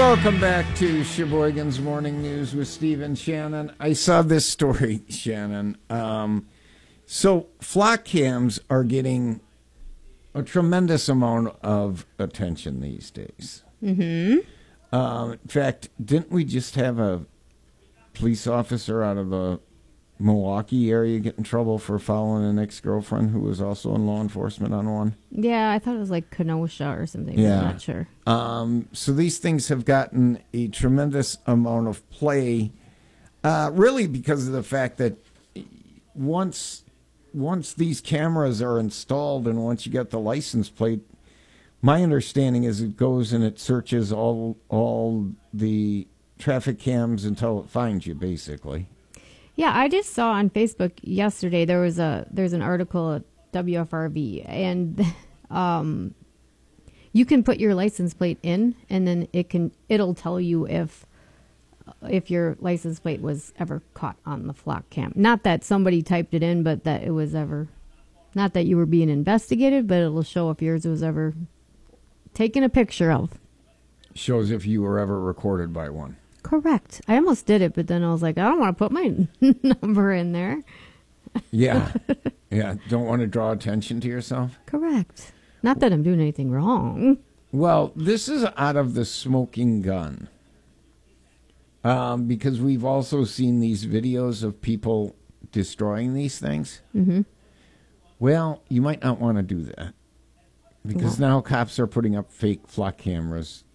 Welcome back to Sheboygan's Morning News with Steve and Shannon. I saw this story, Shannon. So flock cams are getting a tremendous amount of attention these days. Mm-hmm. In fact, didn't we just have a police officer out of the Milwaukee area get in trouble for following an ex-girlfriend who was also in law enforcement on one? Yeah, I thought it was like Kenosha or something. Yeah. I'm not sure. So these things have gotten a tremendous amount of play, really because of the fact that once these cameras are installed and once you get the license plate, my understanding is it goes and it searches all the traffic cams until it finds you, basically. Yeah, I just saw on Facebook yesterday there's an article at WFRV, and you can put your license plate in, and then it'll tell you if your license plate was ever caught on the flock cam. Not that somebody typed it in, but that it was ever, not that you were being investigated, but it'll show if yours was ever taken a picture of. Shows if you were ever recorded by one. Correct. I almost did it, but then I was like, I don't want to put my number in there. Yeah. Yeah. Don't want to draw attention to yourself? Correct. Not that I'm doing anything wrong. Well, this is out of the smoking gun. Because we've also seen these videos of people destroying these things. Mm-hmm. Well, you might not want to do that. Because now cops are putting up fake flock cameras